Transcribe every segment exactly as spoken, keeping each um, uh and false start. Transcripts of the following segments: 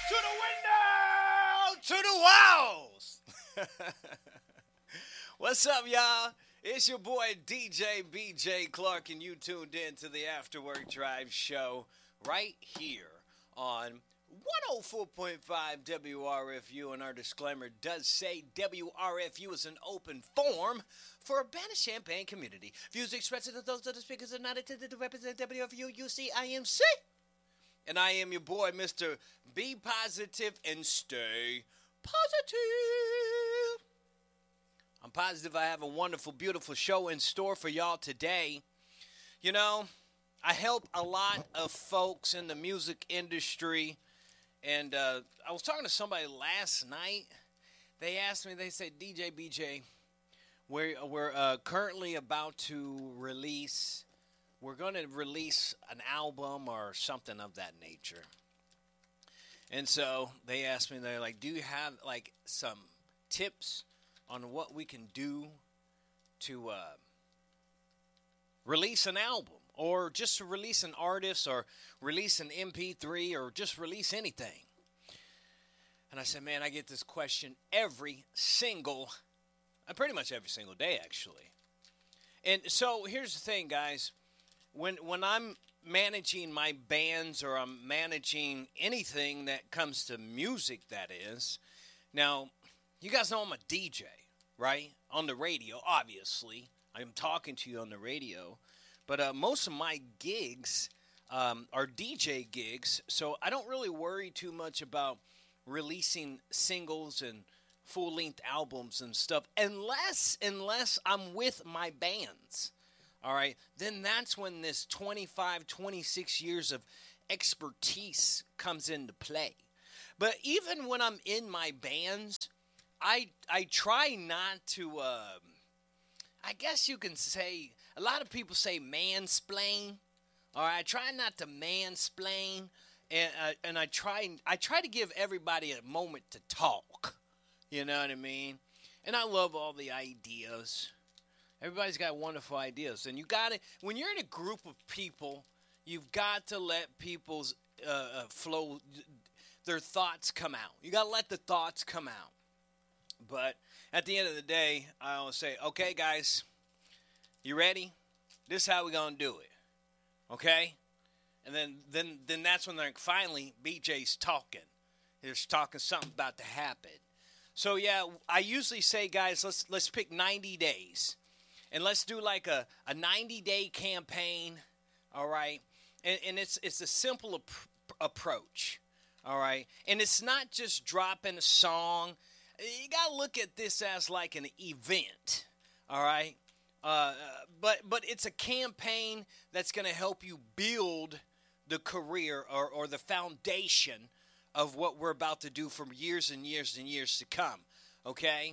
To the window! To the walls! What's up, y'all? It's your boy D J B J Clark, and you tuned in to the After Work Drive show right here on one oh four point five W R F U, and our disclaimer does say W R F U is an open forum for a Banner-Champaign community. Views expressed of those of the speakers are not intended to represent W R F U, U C, I M C. And I am your boy, Mister Be Positive and Stay Positive. I'm positive I have a wonderful, beautiful show in store for y'all today. You know, I help a lot of folks in the music industry. And uh, I was talking to somebody last night. They asked me, they said, D J, B J, we're, we're uh, currently about to release, we're going to release an album or something of that nature. And so they asked me, they're like, do you have like some tips on what we can do to uh, release an album? Or just to release an artist, or release an M P three, or just release anything. And I said, man, I get this question every single, uh, pretty much every single day, actually. And so here's the thing, guys. When when I'm managing my bands, or I'm managing anything that comes to music, that is. Now, you guys know I'm a D J, right? On the radio, obviously. I'm talking to you on the radio. But uh, most of my gigs um, are D J gigs, so I don't really worry too much about releasing singles and full-length albums and stuff, unless unless I'm with my bands, all right? Then that's when this twenty-five, twenty-six years of expertise comes into play. But even when I'm in my bands, I I try not to, uh, I guess you can say, a lot of people say mansplain. All right, I try not to mansplain, and uh, and I try I try to give everybody a moment to talk. You know what I mean? And I love all the ideas. Everybody's got wonderful ideas, and you got to, when you're in a group of people, you've got to let people's uh, uh, flow, their thoughts come out. You got to let the thoughts come out. But at the end of the day, I always say, okay, guys, you ready? This is how we're going to do it. Okay? And then, then, then that's when they're finally, B J's talking. He's talking something about to happen. So, yeah, I usually say, guys, let's let's pick ninety days. And let's do like a, a ninety-day campaign, all right? And, and it's it's a simple ap- approach, all right? And it's not just dropping a song. You got to look at this as like an event, all right? Uh, but but it's a campaign that's going to help you build the career or, or the foundation of what we're about to do for years and years and years to come, okay?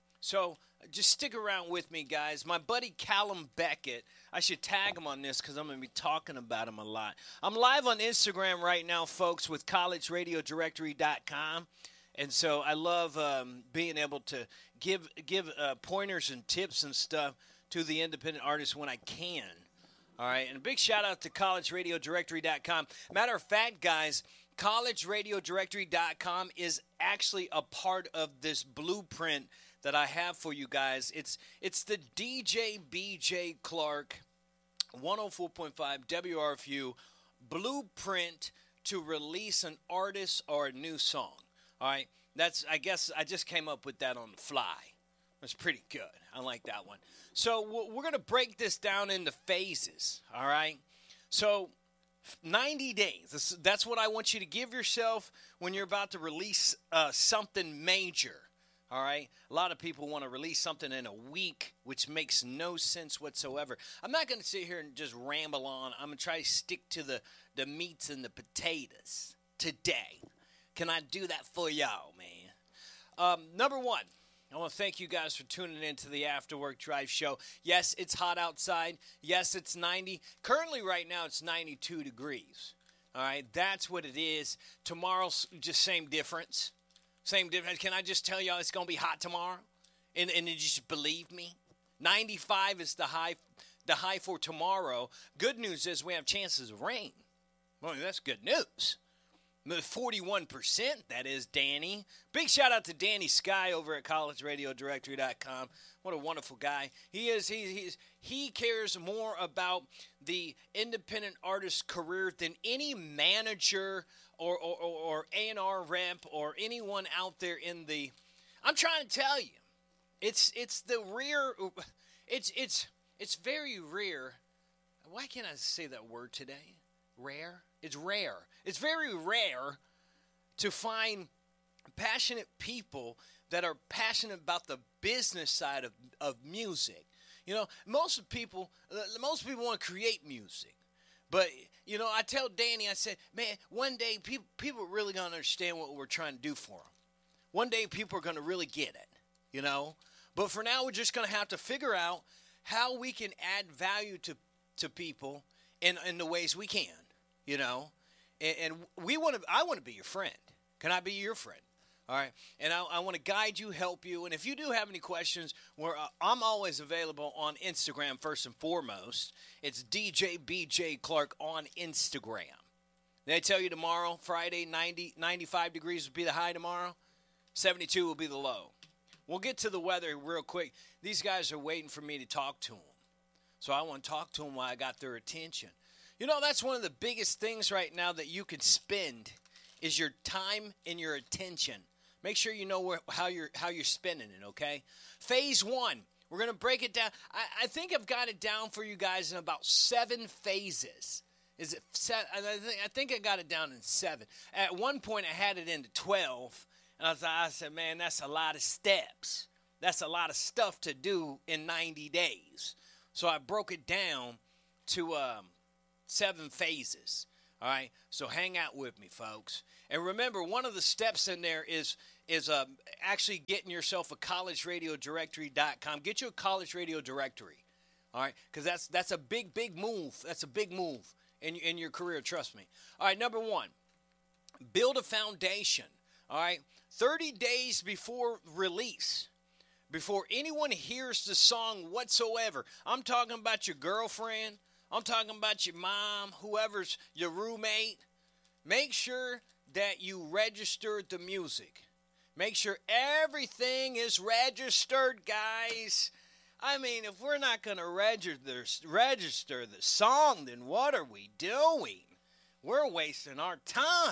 So just stick around with me, guys. My buddy Callum Beckett, I should tag him on this because I'm going to be talking about him a lot. I'm live on Instagram right now, folks, with college radio directory dot com. And so I love um, being able to give give uh, pointers and tips and stuff to the independent artists when I can. All right, and a big shout out to college radio directory dot com. Matter of fact, guys, college radio directory dot com is actually a part of this blueprint that I have for you guys. It's it's the D J B J Clark one oh four point five W R F U blueprint to release an artist or a new song. All right, that's, I guess I just came up with that on the fly. That's pretty good. I like that one. So we're going to break this down into phases, all right? So ninety days, that's what I want you to give yourself when you're about to release uh, something major, all right? A lot of people want to release something in a week, which makes no sense whatsoever. I'm not going to sit here and just ramble on. I'm going to try to stick to the, the meats and the potatoes today. Can I do that for y'all, man? Um, number one, I want to thank you guys for tuning in to the After Work Drive show. Yes, it's hot outside. Yes, it's ninety. Currently, right now, it's ninety-two degrees. All right, that's what it is. Tomorrow's just same difference. Same difference. Can I just tell y'all it's going to be hot tomorrow? And, and you just believe me? ninety-five is the high, the high for tomorrow. Good news is we have chances of rain. Well, that's good news. The forty-one percent, that is, Danny. Big shout out to Danny Sky over at college radio directory dot com. What a wonderful guy. He is. He, he's, he cares more about the independent artist career than any manager or, or, or, or A and R rep or anyone out there in the... I'm trying to tell you. It's it's the rare... It's, it's, it's very rare. Why can't I say that word today? Rare? It's rare. It's very rare to find passionate people that are passionate about the business side of, of music. You know, most people, most people want to create music. But, you know, I tell Danny, I said, man, one day people, people are really going to understand what we're trying to do for them. One day people are going to really get it, you know. But for now, we're just going to have to figure out how we can add value to, to people in, in the ways we can. You know, and, and we want to. I want to be your friend. Can I be your friend? All right, and I, I want to guide you, help you, and if you do have any questions, where uh, I'm always available on Instagram first and foremost. It's D J B J Clark on Instagram. Did I tell you tomorrow, Friday, ninety, ninety-five degrees will be the high tomorrow. seventy-two will be the low. We'll get to the weather real quick. These guys are waiting for me to talk to them, so I want to talk to them while I got their attention. You know, that's one of the biggest things right now that you can spend is your time and your attention. Make sure you know where, how you're how you're spending it, okay? Phase one, we're going to break it down. I, I think I've got it down for you guys in about seven phases. Is it seven? I think, I think I got it down in seven. At one point, I had it into twelve, and I, thought, I said, man, that's a lot of steps. That's a lot of stuff to do in ninety days. So I broke it down to... Um, Seven phases. All right. So hang out with me, folks. And remember, one of the steps in there is is uh, actually getting yourself a college radio directory dot com. Get you a college radio directory. All right. Because that's that's a big, big move. That's a big move in, in your career. Trust me. All right. Number one, build a foundation. All right. thirty days before release. Before anyone hears the song whatsoever. I'm talking about your girlfriend. I'm talking about your mom, whoever's your roommate. Make sure that you register the music. Make sure everything is registered, guys. I mean, if we're not going to register, register the song, then what are we doing? We're wasting our time.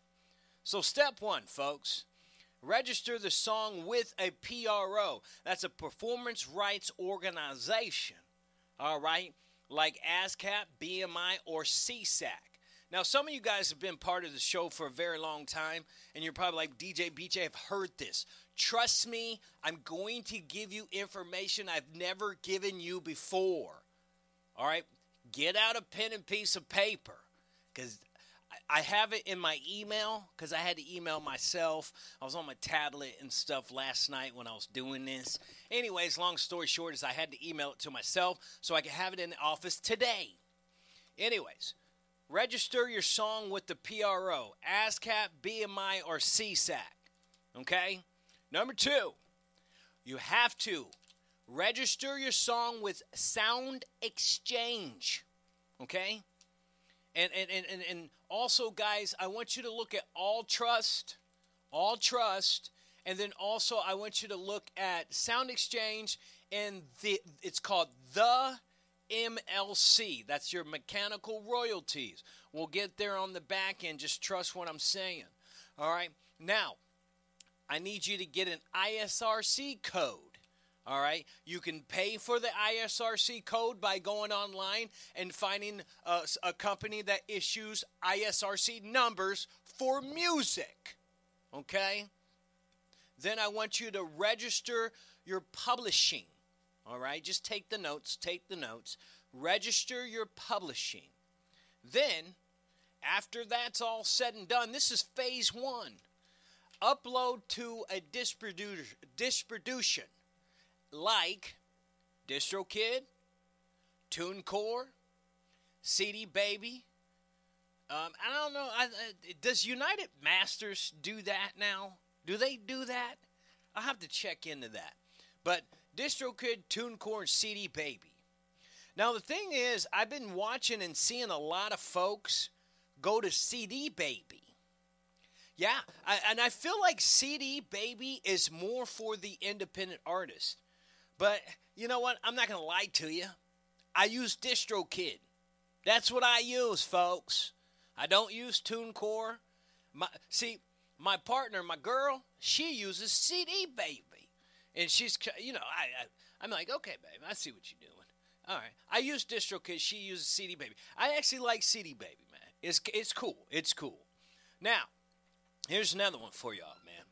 So step one, folks. Register the song with a P R O. That's a performance rights organization. All right? Like ASCAP, B M I, or C S A C. Now, some of you guys have been part of the show for a very long time, and you're probably like, D J B J, I've heard this. Trust me, I'm going to give you information I've never given you before. All right? Get out a pen and piece of paper, because I have it in my email, because I had to email myself. I was on my tablet and stuff last night when I was doing this. Anyways, long story short is I had to email it to myself so I could have it in the office today. Anyways, register your song with the P R O, ASCAP, B M I, or C S A C. Okay? Number two, you have to register your song with Sound Exchange. Okay? And, and, and, and also, guys, I want you to look at All Trust, All Trust, and then also I want you to look at Sound Exchange, and the it's called the M L C. That's your mechanical royalties. We'll get there on the back end. Just trust what I'm saying. All right? Now, I need you to get an I S R C code. All right, you can pay for the I S R C code by going online and finding a, a company that issues I S R C numbers for music. Okay? Then I want you to register your publishing. All right, just take the notes, take the notes. Register your publishing. Then, after that's all said and done, this is phase one. Upload to a distributor, distribution. Like DistroKid, TuneCore, C D Baby. Um, I don't know. I, I, does United Masters do that now? Do they do that? I'll have to check into that. But DistroKid, TuneCore, and C D Baby. Now, the thing is, I've been watching and seeing a lot of folks go to C D Baby. Yeah, I, and I feel like C D Baby is more for the independent artist. But you know what? I'm not going to lie to you. I use DistroKid. That's what I use, folks. I don't use TuneCore. My, see, my partner, my girl, she uses C D Baby. And she's, you know, I, I, I'm like, okay, babe, I see what you're doing. All right. I use DistroKid. She uses C D Baby. I actually like C D Baby, man. It's, it's cool. It's cool. Now, here's another one for y'all, man.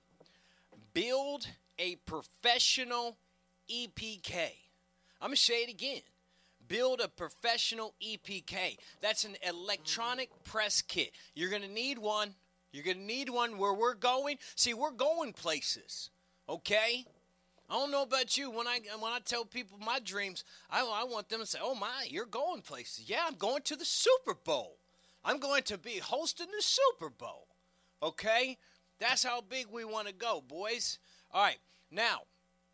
Build a professional E P K. I'm going to say it again. Build a professional E P K. That's an electronic press kit. You're going to need one. You're going to need one where we're going. See, we're going places, okay? I don't know about you. When I when I tell people my dreams, I, I want them to say, oh, my, you're going places. Yeah, I'm going to the Super Bowl. I'm going to be hosting the Super Bowl, okay? That's how big we want to go, boys. All right, now,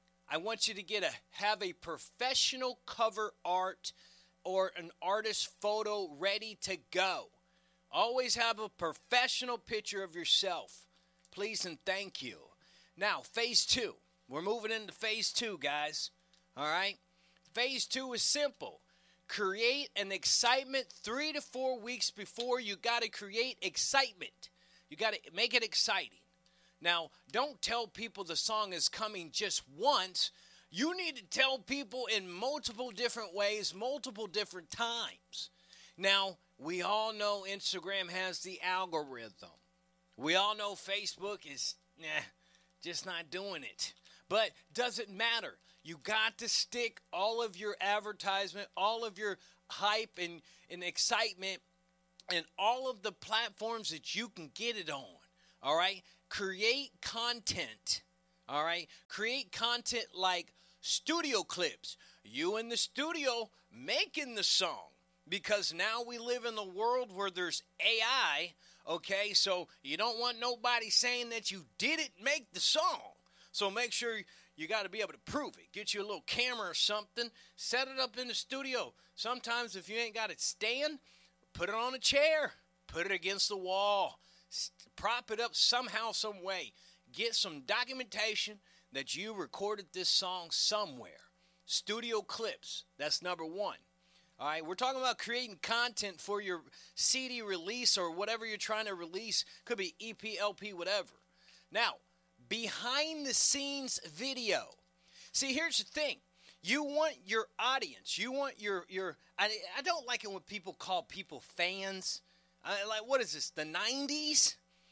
I want you to get a have a professional cover art or an artist photo ready to go. Always have a professional picture of yourself. Please and thank you. Now, phase two. We're moving into phase two, guys. All right? Phase two is simple. Create an excitement three to four weeks before. You got to create excitement. You got to make it exciting. Now, don't tell people the song is coming just once. You need to tell people in multiple different ways, multiple different times. Now, we all know Instagram has the algorithm. We all know Facebook is nah, just not doing it. But doesn't matter. You got to stick all of your advertisement, all of your hype and, and excitement in all of the platforms that you can get it on. All right? Create content, all right? Create content like studio clips. You in the studio making the song, because now we live in a world where there's A I, okay? So you don't want nobody saying that you didn't make the song. So make sure you got to be able to prove it. Get you a little camera or something. Set it up in the studio. Sometimes if you ain't got it stand, put it on a chair. Put it against the wall. Prop it up somehow, some way. Get some documentation that you recorded this song somewhere. Studio clips. That's number one. All right, we're talking about creating content for your C D release or whatever you're trying to release. Could be E P, L P, whatever. Now, behind the scenes video. See, here's the thing. You want your audience. You want your, your I, I don't like it when people call people fans. I, like, what is this, the nineties?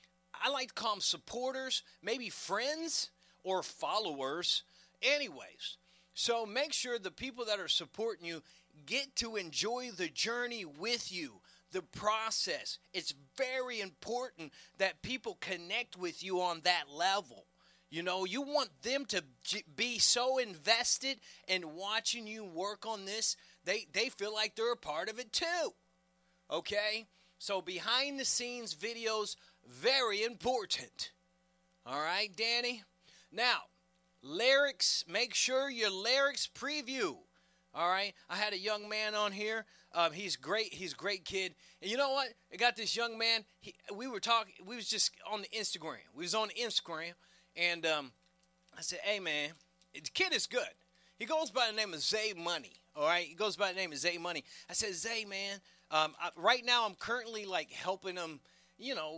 I like to call them supporters, maybe friends or followers. Anyways, so make sure the people that are supporting you get to enjoy the journey with you, the process. It's very important that people connect with you on that level. You know, you want them to be so invested in watching you work on this, they, they feel like they're a part of it too. Okay? So behind the scenes videos, very important. All right, Danny? Now, lyrics, make sure your lyrics preview. All right? I had a young man on here. Um, he's great. He's a great kid. And you know what? I got this young man. He, we were talking. We was just on the Instagram. We was on Instagram. And um, I said, hey, man, the kid is good. He goes by the name of Zay Money. All right? He goes by the name of Zay Money. I said, Zay, man, um, I, right now I'm currently, like, helping him, you know,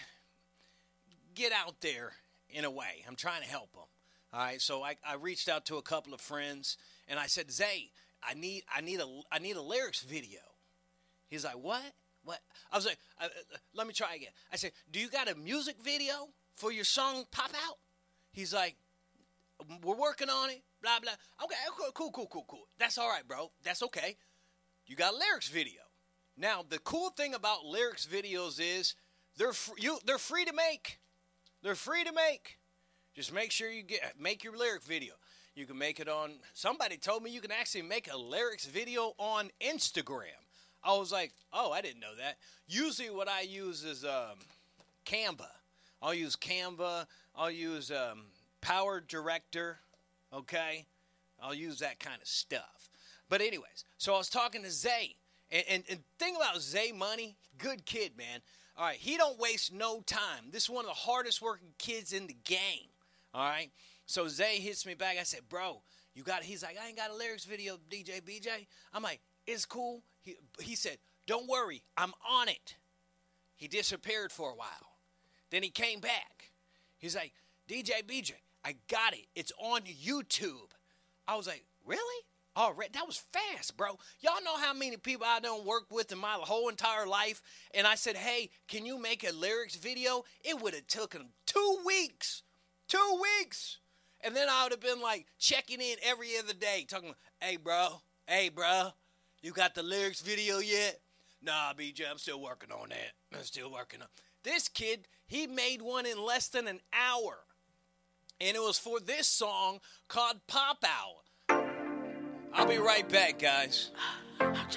get out there in a way. I'm trying to help him. All right? So I, I reached out to a couple of friends, and I said, Zay, I need I need a I need a lyrics video. He's like, what? What? I was like, uh, uh, let me try again. I said, do you got a music video for your song Pop Out? He's like, we're working on it, blah, blah. Okay, cool, cool, cool, cool. That's all right, bro. That's okay. You got a lyrics video. Now, the cool thing about lyrics videos is they're fr- you they're free to make. They're free to make. Just make sure you get make your lyric video. You can make it on, somebody told me you can actually make a lyrics video on Instagram. I was like, oh, I didn't know that. Usually what I use is um, Canva. I'll use Canva. I'll use um, Power Director, okay? I'll use that kind of stuff. But anyways, so I was talking to Zay. And, and, and thing about Zay Money, good kid, man. All right, he don't waste no time. This is one of the hardest working kids in the game. All right, so Zay hits me back. I said, bro, you got it. He's like, I ain't got a lyrics video, D J B J. I'm like, it's cool. He, he said, don't worry, I'm on it. He disappeared for a while. Then he came back. He's like, D J B J, I got it. It's on YouTube. I was like, really? All right, that was fast, bro. Y'all know how many people I done worked with in my whole entire life, and I said, hey, can you make a lyrics video? It would have taken two weeks. Two weeks. And then I would have been, like, checking in every other day, talking, hey, bro, hey, bro, you got the lyrics video yet? Nah, B J, I'm still working on that. I'm still working on This kid, he made one in less than an hour, and it was for this song called Pop Out. I'll be right back, guys.